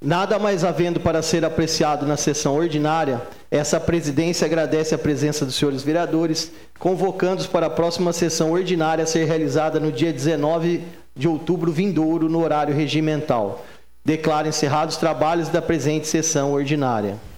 Nada mais havendo para ser apreciado na sessão ordinária, essa presidência agradece a presença dos senhores vereadores, convocando-os para a próxima sessão ordinária a ser realizada no dia 19 de outubro vindouro, no horário regimental. Declaro encerrados os trabalhos da presente sessão ordinária.